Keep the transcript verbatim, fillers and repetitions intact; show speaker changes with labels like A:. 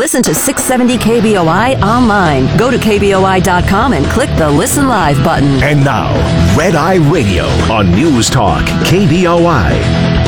A: Listen to six seventy K B O I online. Go to K B O I dot com and click the Listen Live button.
B: And now, Red Eye Radio on News Talk K B O I.